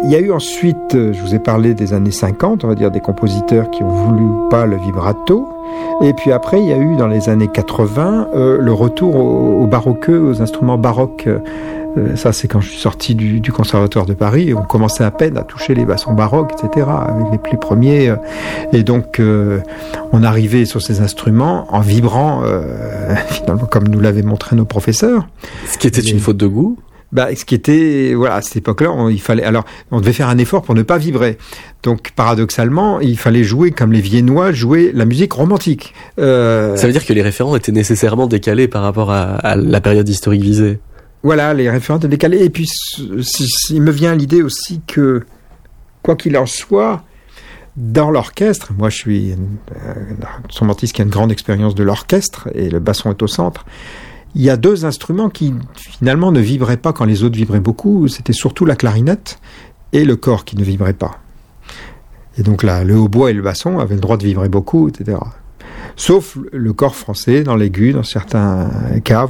Il y a eu ensuite, je vous ai parlé des années 50, on va dire des compositeurs qui ont voulu ou pas le vibrato. Et puis après, il y a eu dans les années 80 le retour au baroqueux, aux instruments baroques. Ça, c'est quand je suis sorti du Conservatoire de Paris et on commençait à peine à toucher les bassons baroques, etc., avec les premiers. Et donc, on arrivait sur ces instruments en vibrant, finalement, comme nous l'avaient montré nos professeurs. Ce qui était une faute de goût. Ce qui était, voilà, à cette époque-là, on devait faire un effort pour ne pas vibrer. Donc, paradoxalement, il fallait jouer comme les Viennois jouaient la musique romantique. Ça veut dire que les référents étaient nécessairement décalés par rapport à la période historique visée. Voilà, les référents étaient décalés. Et puis, il me vient l'idée aussi que, quoi qu'il en soit, dans l'orchestre, moi je suis un instrumentiste qui a une grande expérience de l'orchestre, et le basson est au centre, il y a deux instruments qui, finalement, ne vibraient pas quand les autres vibraient beaucoup. C'était surtout la clarinette et le cor qui ne vibraient pas. Et donc là, le hautbois et le basson avaient le droit de vibrer beaucoup, etc. Sauf le cor français, dans l'aigu, dans certains cas.